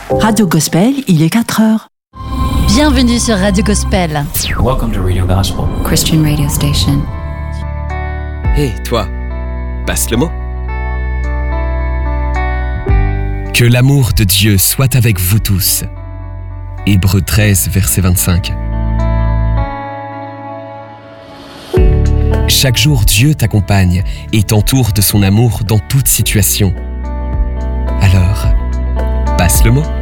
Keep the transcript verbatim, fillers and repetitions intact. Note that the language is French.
Radio Gospel, il est quatre heures. Bienvenue sur Radio Gospel. Welcome to Radio Gospel, Christian radio station. Hé, hey, toi, passe le mot. Que l'amour de Dieu soit avec vous tous. Hébreux treize, verset vingt-cinq. Chaque jour, Dieu t'accompagne et t'entoure de son amour dans toute situation. Alors, passe le mot.